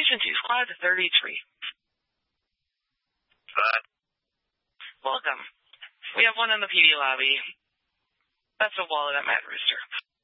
Attention to Squad 33. Welcome. We have one in the PD lobby. That's a wallet at Mad Rooster.